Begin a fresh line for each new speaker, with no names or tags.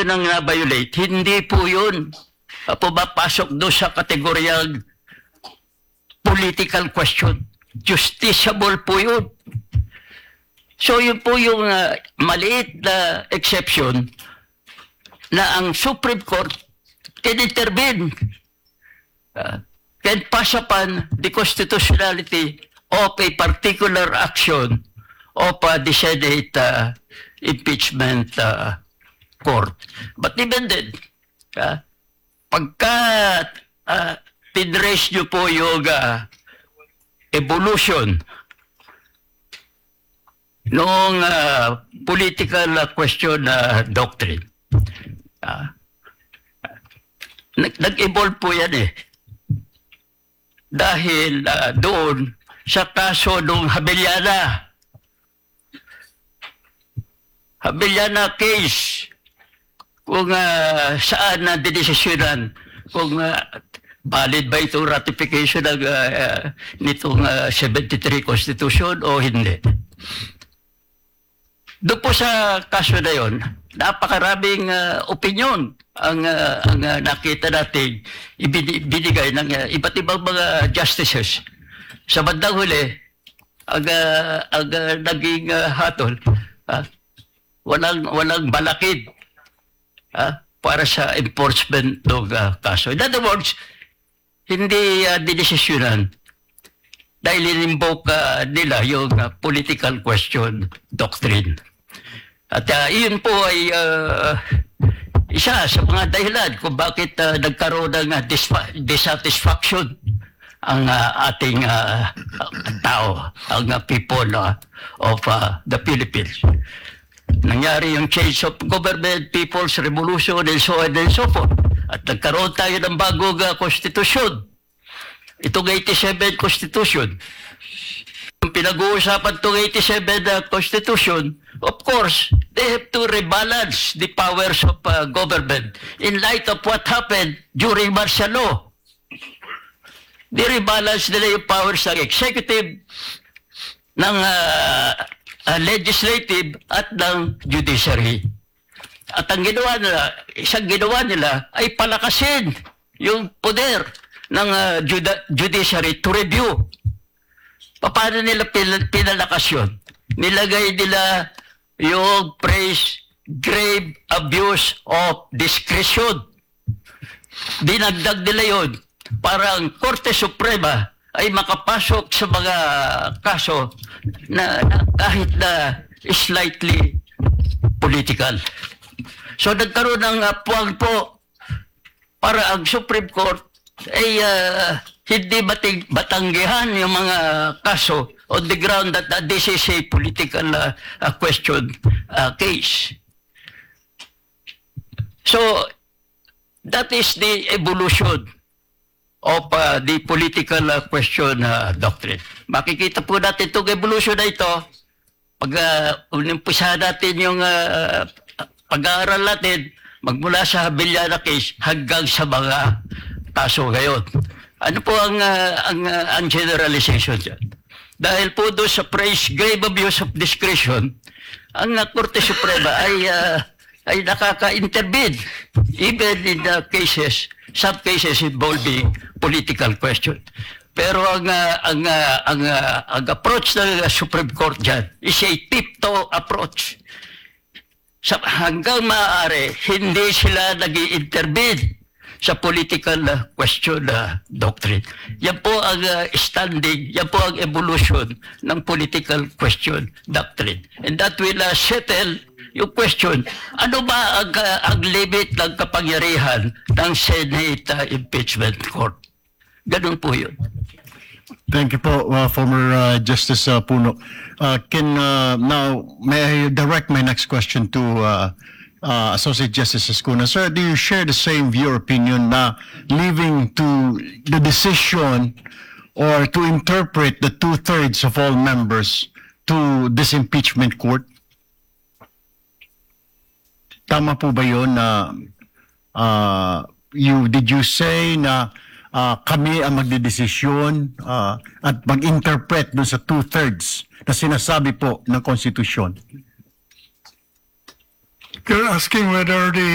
nang na-violate, hindi po yun. Po ba pasok doon sa kategoryang political question? Justiciable po yun. So yun po yung maliit na exception na ang Supreme Court can intervene, can pass upon the constitutionality of a particular action of the Senate impeachment court. But even then, pagka tinrace nyo po yung evolution noong political question doctrine, nag-evolve po yan eh. Dahil doon sa kaso nung Habeliana case, kung saan na dinesisyonan kung valid ba itong ratification ng nitong 73 Constitution o hindi. Doon po sa kaso na yun, napakaraming opinion ang nakita natin ibinigay ng iba't ibang mga justices. Sa bandang huli, ang naging hatol, walang balakid para sa enforcement ng kaso. In other words, hindi dinesisyonan dahil in-invoke nila yung political question doctrine. At iyon po ay isa sa mga dahilan kung bakit nagkaroon ng dissatisfaction ang ating tao, ang people of the Philippines. Nangyari yung change of government, people's revolution, and so on and so forth. At nagkaroon tayo ng bagong konstitusyon. Itong 87 Constitution. Yung pinag-uusapan itong 87 Constitution, of course, they have to rebalance the powers of government in light of what happened during martial law. They rebalance nila yung powers ng executive, ng legislative, at ng judiciary. At ang isang ginawa nila ay palakasin yung poder ng judiciary to review. Paano nila pinalakas yun? Nilagay nila yung phrase grave abuse of discretion. Dinagdag nila yun para ang Korte Suprema ay makapasok sa mga kaso na kahit na slightly political. So nagkaroon ng puwang po para ang Supreme Court ay hindi batanggihan yung mga kaso on the ground that this is a political question case. So that is the evolution of the political question doctrine. Makikita po natin itong evolution na ito pag unimpisa natin yung pag-aaral natin magmula sa Habeliana case hanggang sa mga kaso ngayon. Ano po ang generalization dyan? Dahil po doon sa phrase grave abuse of discretion, ang Korte Suprema ay nakaka-intervene even in the cases, some cases involving political question. Pero ang approach ng Supreme Court dyan is a tiptoe approach. Hanggang maaari, hindi sila nag-i-intervene sa political question doctrine. Yan po ang standing, yan po ang evolution ng political question doctrine. And that will settle yung question, ano ba ang limit ng kapangyarihan ng Senate impeachment court? Ganun po yun.
Thank you po, former Justice Puno. Now, may I direct my next question to Associate Justice Escuna. Sir, do you share the same view or opinion na leaving to the decision or to interpret the 2/3 of all members to this impeachment court? Tama po ba yun na did you say na kami ang magdedesisyon at mag-interpret dun sa 2/3 na sinasabi po ng konstitusyon?
You're asking whether the